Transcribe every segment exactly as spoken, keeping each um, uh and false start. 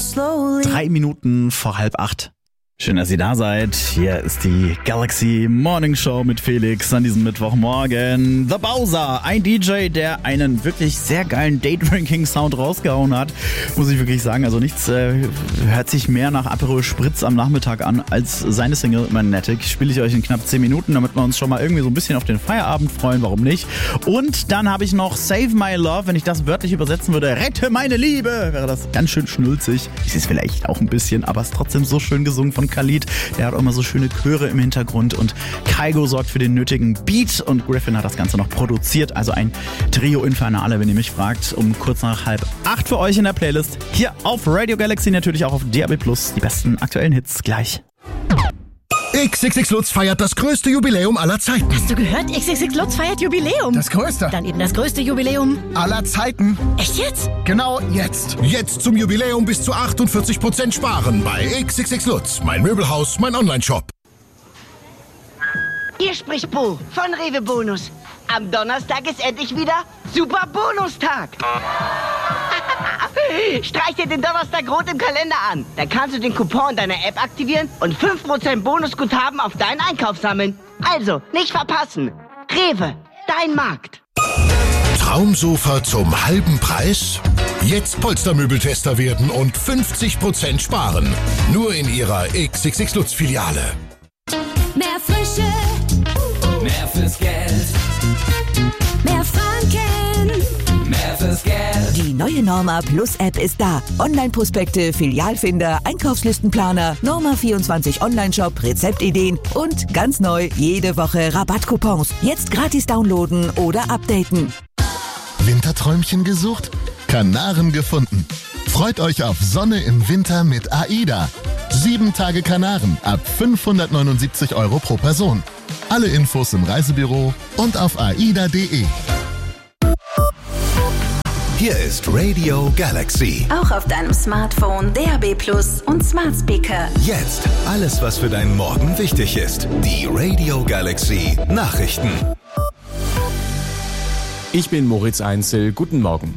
Drei Minuten vor halb acht. Schön, dass ihr da seid. Hier ist die Galaxy Morning Show mit Felix an diesem Mittwochmorgen. The Bowser, ein D J, der einen wirklich sehr geilen Daydrinking-Sound rausgehauen hat. Muss ich wirklich sagen, also nichts äh, hört sich mehr nach Aperol Spritz am Nachmittag an als seine Single Magnetic. Spiele ich euch in knapp zehn Minuten, damit wir uns schon mal irgendwie so ein bisschen auf den Feierabend freuen, warum nicht. Und dann habe ich noch Save My Love, wenn ich das wörtlich übersetzen würde, rette meine Liebe, wäre das ganz schön schnulzig. Ist es vielleicht auch ein bisschen, aber ist trotzdem so schön gesungen von Khalid. Der hat auch immer so schöne Chöre im Hintergrund und Kygo sorgt für den nötigen Beat und Griffin hat das Ganze noch produziert. Also ein Trio Infernale, wenn ihr mich fragt, um kurz nach halb acht für euch in der Playlist. Hier auf Radio Galaxy, natürlich auch auf D A B plus. Die besten aktuellen Hits gleich. X X X Lutz feiert das größte Jubiläum aller Zeiten. Hast du gehört? X X X Lutz feiert Jubiläum. Das größte? Dann eben das größte Jubiläum aller Zeiten. Echt jetzt? Genau jetzt. Jetzt zum Jubiläum bis zu achtundvierzig Prozent sparen bei X X X Lutz. Mein Möbelhaus, mein Online-Shop. Hier spricht Bo von Rewe Bonus. Am Donnerstag ist endlich wieder Super Bonustag. Streich dir den Donnerstag rot im Kalender an. Dann kannst du den Coupon deiner App aktivieren und fünf Prozent Bonusguthaben auf deinen Einkauf sammeln. Also, nicht verpassen. Rewe, dein Markt. Traumsofa zum halben Preis? Jetzt Polstermöbeltester werden und fünfzig Prozent sparen. Nur in ihrer X X X Lutz Filiale. Mehr Frische, mehr fürs Geld, mehr Franken, mehr fürs Geld. Die neue Norma Plus App ist da. Online-Prospekte, Filialfinder, Einkaufslistenplaner, Norma vierundzwanzig Online-Shop, Rezeptideen und ganz neu jede Woche Rabattcoupons. Jetzt gratis downloaden oder updaten. Winterträumchen gesucht? Kanaren gefunden. Freut euch auf Sonne im Winter mit AIDA. Sieben Tage Kanaren ab fünfhundertneunundsiebzig Euro pro Person. Alle Infos im Reisebüro und auf aida punkt de. Hier ist Radio Galaxy. auch auf deinem Smartphone, D A B plus und Smart Speaker. Jetzt alles, was für deinen Morgen wichtig ist. Die Radio Galaxy Nachrichten. Ich bin Moritz Einzel. Guten Morgen.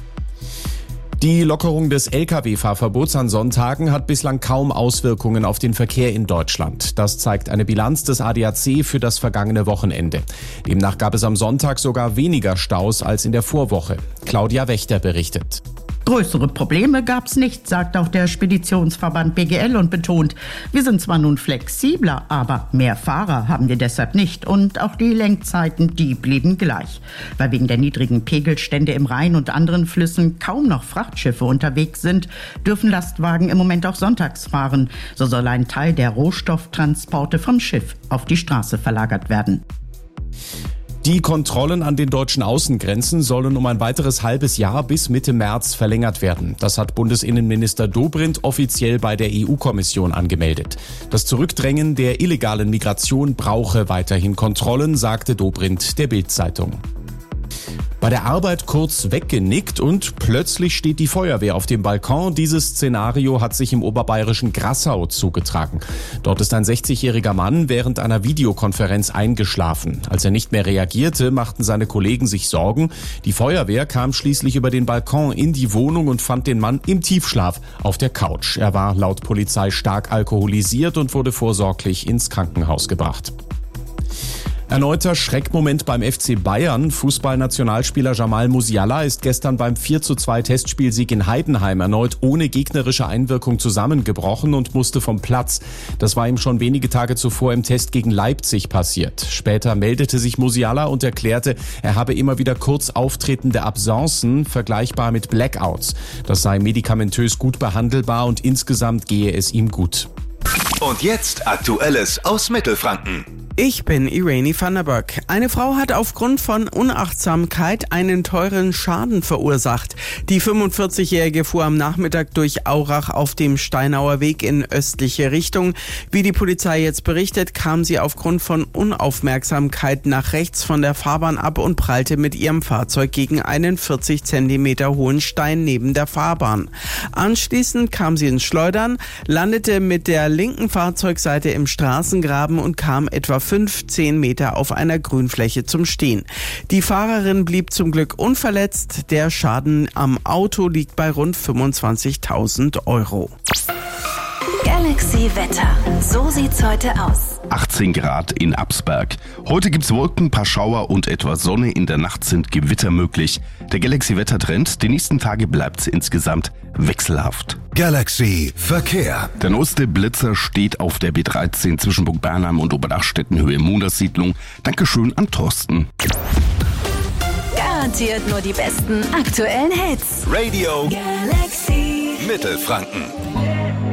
Die Lockerung des L K W-Fahrverbots an Sonntagen hat bislang kaum Auswirkungen auf den Verkehr in Deutschland. Das zeigt eine Bilanz des A D A C für das vergangene Wochenende. Demnach gab es am Sonntag sogar weniger Staus als in der Vorwoche. Claudia Wächter berichtet. Größere Probleme gab's nicht, sagt auch der Speditionsverband B G L und betont, wir sind zwar nun flexibler, aber mehr Fahrer haben wir deshalb nicht und auch die Lenkzeiten, die blieben gleich. Weil wegen der niedrigen Pegelstände im Rhein und anderen Flüssen kaum noch Frachtschiffe unterwegs sind, dürfen Lastwagen im Moment auch sonntags fahren. So soll ein Teil der Rohstofftransporte vom Schiff auf die Straße verlagert werden. Die Kontrollen an den deutschen Außengrenzen sollen um ein weiteres halbes Jahr bis Mitte März verlängert werden. Das hat Bundesinnenminister Dobrindt offiziell bei der E U-Kommission angemeldet. Das Zurückdrängen der illegalen Migration brauche weiterhin Kontrollen, sagte Dobrindt der Bild-Zeitung. Bei der Arbeit kurz weggenickt und plötzlich steht die Feuerwehr auf dem Balkon. Dieses Szenario hat sich im oberbayerischen Grassau zugetragen. Dort ist ein sechzigjähriger Mann während einer Videokonferenz eingeschlafen. Als er nicht mehr reagierte, machten seine Kollegen sich Sorgen. Die Feuerwehr kam schließlich über den Balkon in die Wohnung und fand den Mann im Tiefschlaf auf der Couch. Er war laut Polizei stark alkoholisiert und wurde vorsorglich ins Krankenhaus gebracht. Erneuter Schreckmoment beim F C Bayern. Fußballnationalspieler Jamal Musiala ist gestern beim vier zu zwei Testspielsieg in Heidenheim erneut ohne gegnerische Einwirkung zusammengebrochen und musste vom Platz. Das war ihm schon wenige Tage zuvor im Test gegen Leipzig passiert. Später meldete sich Musiala und erklärte, er habe immer wieder kurz auftretende Absenzen, vergleichbar mit Blackouts. Das sei medikamentös gut behandelbar und insgesamt gehe es ihm gut. Und jetzt Aktuelles aus Mittelfranken. Ich bin Irene van der Böck. Eine Frau hat aufgrund von Unachtsamkeit einen teuren Schaden verursacht. Die fünfundvierzigjährige fuhr am Nachmittag durch Aurach auf dem Steinauer Weg in östliche Richtung. Wie die Polizei jetzt berichtet, kam sie aufgrund von Unaufmerksamkeit nach rechts von der Fahrbahn ab und prallte mit ihrem Fahrzeug gegen einen vierzig Zentimeter hohen Stein neben der Fahrbahn. Anschließend kam sie ins Schleudern, landete mit der linken Fahrzeugseite im Straßengraben und kam etwa fünfzehn Meter auf einer Grünfläche zum Stehen. Die Fahrerin blieb zum Glück unverletzt. Der Schaden am Auto liegt bei rund fünfundzwanzigtausend Euro. Galaxy Wetter. So sieht's heute aus. achtzehn Grad in Absberg. Heute gibt's Wolken, paar Schauer und etwas Sonne. In der Nacht sind Gewitter möglich. Der Galaxy Wettertrend, die nächsten Tage bleibt's insgesamt wechselhaft. Galaxy Verkehr. Der neueste Blitzer steht auf der B dreizehn zwischen Burg Bernheim und Oberdachstetten Höhe Mondersiedlung. Dankeschön an Thorsten. Garantiert nur die besten aktuellen Hits. Radio Galaxy Mittelfranken.